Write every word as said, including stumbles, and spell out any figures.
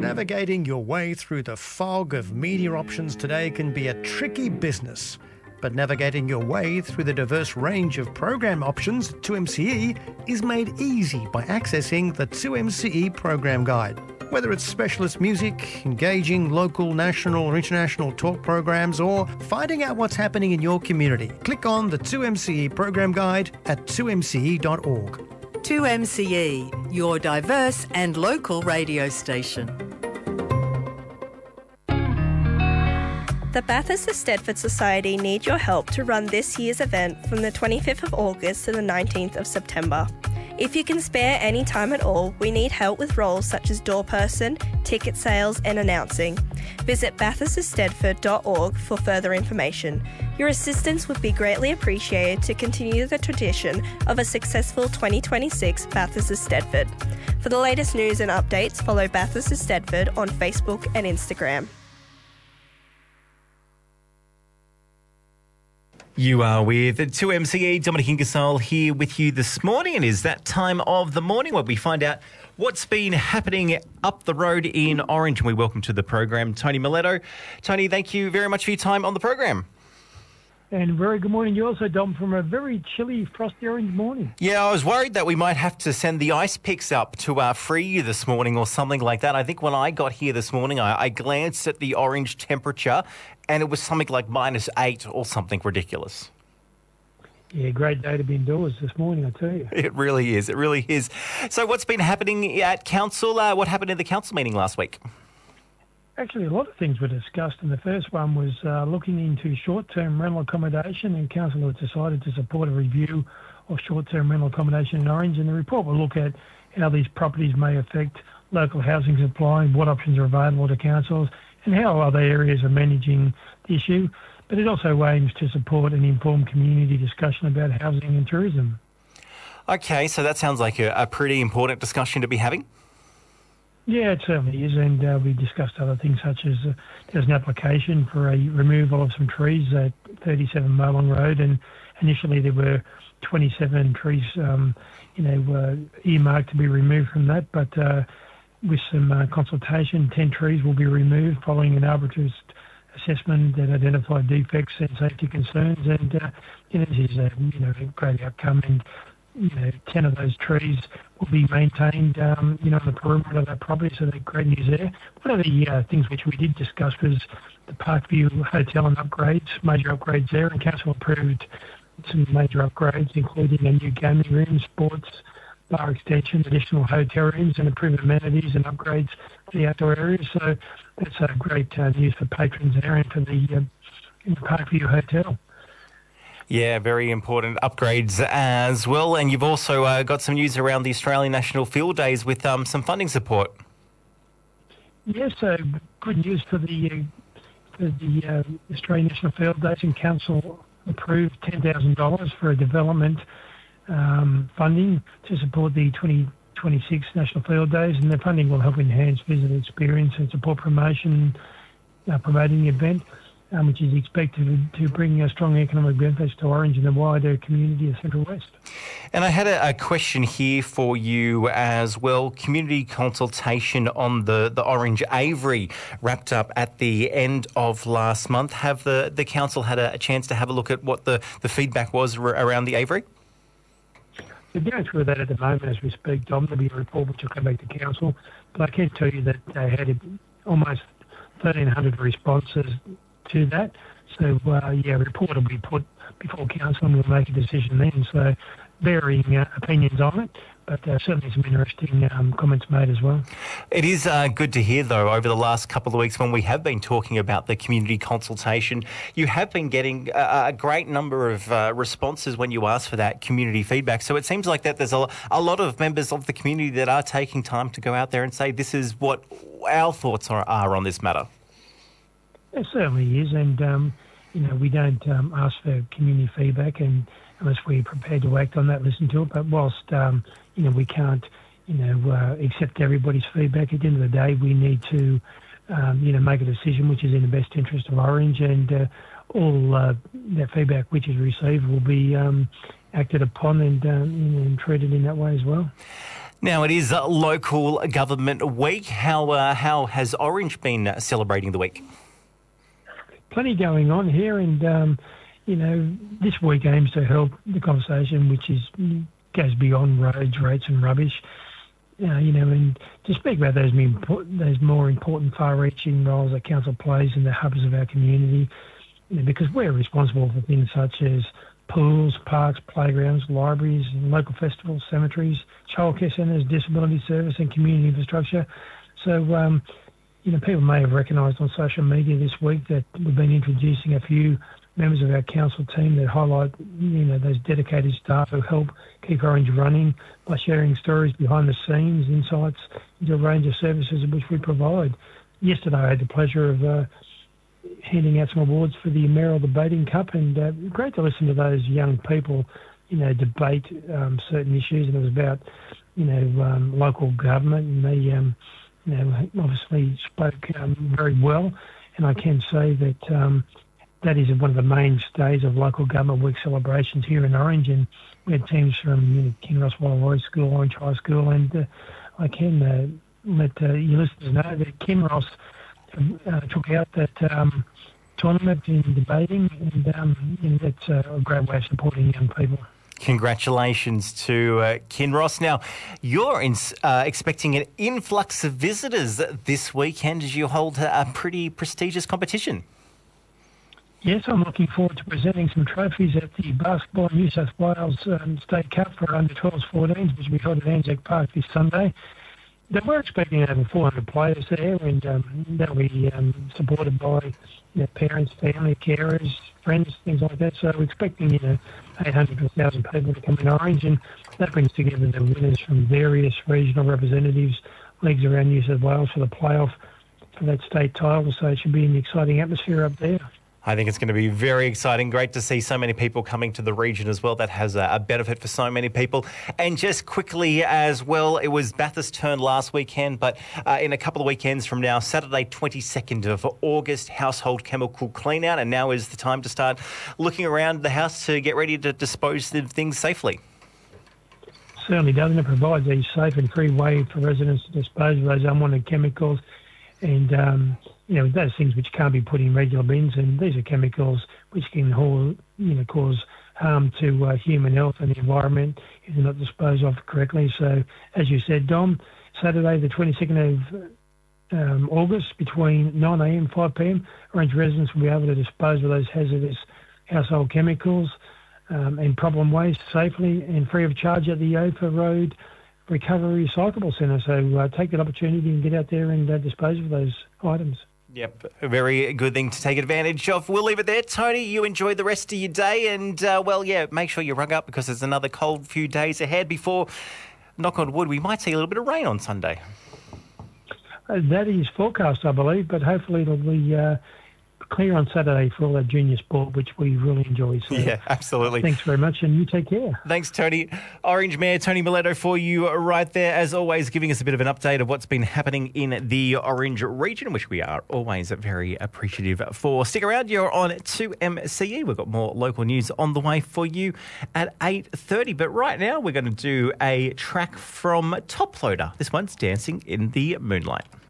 Navigating your way through the fog of media options today can be a tricky business. But navigating your way through the diverse range of program options at two M C E is made easy by accessing the two M C E Program Guide. Whether it's specialist music, engaging local, national or international talk programs, or finding out what's happening in your community, click on the two M C E Program Guide at two m c e dot org. two M C E, your diverse and local radio station. The Bathurst Eisteddfod Society need your help to run this year's event from the twenty-fifth of August to the nineteenth of September. If you can spare any time at all, we need help with roles such as doorperson, ticket sales and announcing. Visit bathurst eisteddfod dot org for further information. Your assistance would be greatly appreciated to continue the tradition of a successful twenty twenty-six Bathurst Eisteddfod. For the latest news and updates, follow Bathurst Eisteddfod on Facebook and Instagram. You are with two M C E, Dominic Ingersoll here with you this morning. It is that time of the morning where we find out what's been happening up the road in Orange. And we welcome to the program Tony Miletto. Tony, thank you very much for your time on the program. And very good morning. You also, Dom, from a very chilly, frosty orange morning. Yeah, I was worried that we might have to send the ice picks up to uh, free you this morning or something like that. I think when I got here this morning, I, I glanced at the orange temperature and it was something like minus eight or something ridiculous. Yeah, great day to be indoors this morning, I tell you. It really is. It really is. So what's been happening at council? Uh, what happened in the council meeting last week? Actually, a lot of things were discussed, and the first one was uh, looking into short-term rental accommodation, and council has decided to support a review of short-term rental accommodation in Orange, and the report will look at how these properties may affect local housing supply, what options are available to councils, and how other areas are managing the issue. But it also aims to support an informed community discussion about housing and tourism. Okay, so that sounds like a, a pretty important discussion to be having. Yeah, it certainly is, and uh, we discussed other things such as uh, there's an application for a removal of some trees at thirty-seven Molong Road, and initially there were twenty-seven trees, um, you know, uh, earmarked to be removed from that, but uh, with some uh, consultation, ten trees will be removed following an arbitrary assessment that identified defects and safety concerns, and uh, you know, this is a you know a great outcome, and you know, ten of those trees will be maintained, um, you know, on the perimeter of that property, so they're great news there. One of the uh, things which we did discuss was the Parkview Hotel and upgrades, major upgrades there, and council approved some major upgrades, including a new gaming room, sports, bar extension, additional hotel rooms, and improved amenities and upgrades to the outdoor areas. So that's uh, great uh, news for patrons there and for the, uh, the Parkview Hotel. Yeah, very important upgrades as well. And you've also uh, got some news around the Australian National Field Days with um, some funding support. Yes, so good news for the uh, for the uh, Australian National Field Days, and council approved ten thousand dollars for a development um, funding to support the twenty twenty-six National Field Days, and the funding will help enhance visitor experience and support promotion, uh, promoting the event. Um, which is expected to bring uh, strong economic benefits to Orange and the wider community of Central West. And I had a, a question here for you as well. Community consultation on the, the Orange Avery wrapped up at the end of last month. Have the, the council had a, a chance to have a look at what the, the feedback was r- around the Avery? We're going through that at the moment as we speak, Dom. There'll be a report which will come back to council. But I can tell you that they had almost thirteen hundred responses to that. So, uh, yeah, a report will be put before council and we'll make a decision then. So, varying uh, opinions on it, but uh, certainly some interesting um, comments made as well. It is uh, good to hear, though, over the last couple of weeks when we have been talking about the community consultation, you have been getting a, a great number of uh, responses when you ask for that community feedback. So it seems like that there's a, a lot of members of the community that are taking time to go out there and say this is what our thoughts are, are on this matter. It certainly is, and um, you know we don't um, ask for community feedback, and unless we're prepared to act on that, listen to it. But whilst um, you know we can't, you know, uh, accept everybody's feedback, at the end of the day, we need to, um, you know, make a decision which is in the best interest of Orange, and uh, all uh, that feedback which is received will be um, acted upon and, um, and treated in that way as well. Now, it is uh, local government week. How uh, how has Orange been uh, celebrating the week? Plenty going on here, and um, you know, this week aims to help the conversation, which is goes beyond roads, rates, and rubbish. Uh, you know, and to speak about those more, those more important, far-reaching roles that council plays in the hubs of our community, you know, because we're responsible for things such as pools, parks, playgrounds, libraries, local festivals, cemeteries, childcare centres, disability service, and community infrastructure. So, um, you know, people may have recognised on social media this week that we've been introducing a few members of our council team that highlight, you know, those dedicated staff who help keep Orange running by sharing stories behind the scenes, insights into a range of services which we provide. Yesterday I had the pleasure of uh, handing out some awards for the Mayoral Debating Cup, and uh, great to listen to those young people, you know, debate um, certain issues, and it was about, you know, um, local government, and they, um, you know, obviously spoke um, very well, and I can say that um, that is one of the mainstays of local government week celebrations here in Orange, and we had teams from, you know, Kinross Wallaroy School, Orange High School, and uh, I can uh, let uh, your listeners know that Kinross uh, took out that um, tournament in debating, and, um, and that's a great way of supporting young people. Congratulations to uh, Kinross. Now, you're in, uh, expecting an influx of visitors this weekend as you hold a pretty prestigious competition. Yes, I'm looking forward to presenting some trophies at the Basketball New South Wales um, State Cup for under twelves, fourteens, which will be held at Anzac Park this Sunday. Now, we're expecting over four hundred players there, and um, that'll be um, supported by, you know, parents, family, carers, friends, things like that. So we're expecting, you know, eight hundred to one thousand people to come in Orange, and that brings together the winners from various regional representatives, leagues around New South Wales for the playoff for that state title. So it should be an exciting atmosphere up there. I think it's going to be very exciting. Great to see so many people coming to the region as well. That has a, a benefit for so many people. And just quickly as well, it was Bathurst turn last weekend, but uh, in a couple of weekends from now, Saturday twenty-second of August, household chemical clean out. And now is the time to start looking around the house to get ready to dispose of things safely. Certainly doesn't. It provides a safe and free way for residents to dispose of those unwanted chemicals. And, um, you know, those things which can't be put in regular bins, and these are chemicals which can, you know, cause harm to uh, human health and the environment if they're not disposed of correctly. So, as you said, Dom, Saturday the twenty-second of um, August between nine a m and five p m, Orange residents will be able to dispose of those hazardous household chemicals um, and problem waste safely and free of charge at the Ophir Road Recovery Recyclable Centre. So uh, take that opportunity and get out there and uh, dispose of those items. Yep, a very good thing to take advantage of. We'll leave it there. Tony, you enjoy the rest of your day, and, uh, well, yeah, make sure you rug up because there's another cold few days ahead before, knock on wood, we might see a little bit of rain on Sunday. Uh, that is forecast, I believe, but hopefully it'll be uh, clear on Saturday for all that junior sport, which we really enjoy. So yeah, absolutely. Thanks very much, and you take care. Thanks, Tony. Orange Mayor Tony Miletto for you right there, as always, giving us a bit of an update of what's been happening in the Orange region, which we are always very appreciative for. Stick around, you're on two M C E. We've got more local news on the way for you at eight thirty. But right now, we're going to do a track from Top Loader. This one's Dancing in the Moonlight.